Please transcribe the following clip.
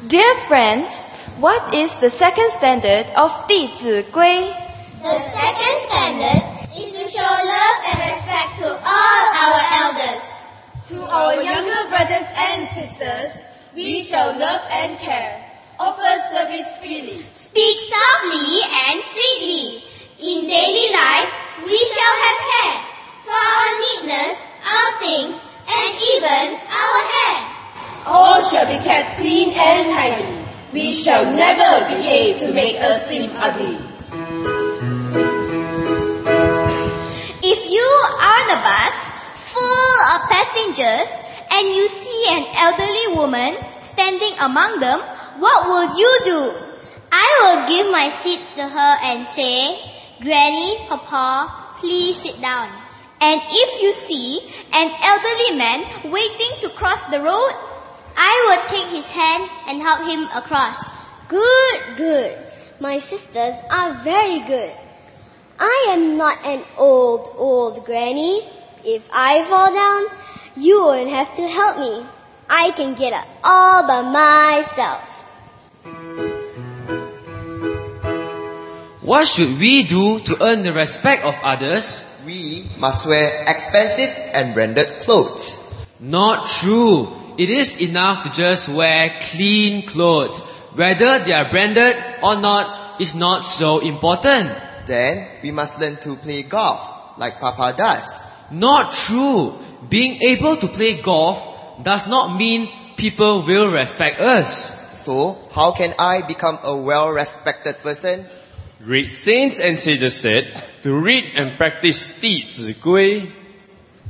Dear friends, what is the second standard of 弟子规? The second standard is to show love and respect to all our elders. To our younger brothers and sisters, we show love and care. Offer service freely. Speak softly and sweetly. In daily life, we shall have care for our neatness, our things, and even our hair. All shall be kept clean and tidy. We shall never behave to make us seem ugly. If you are on a bus full of passengers and you see an elderly woman standing among them, what will you do? I will give my seat to her and say, Granny, Papa, please sit down. And if you see an elderly man waiting to cross the road, I will take his hand and help him across. Good. My sisters are very good. I am not an old granny. If I fall down, you won't have to help me. I can get up all by myself. What should we do to earn the respect of others? We must wear expensive and branded clothes. Not true. It is enough to just wear clean clothes. Whether they are branded or not is not so important. Then we must learn to play golf like Papa does. Not true. Being able to play golf does not mean people will respect us. So, how can I become a well-respected person? Great saints and sages said to read and practice 弟子规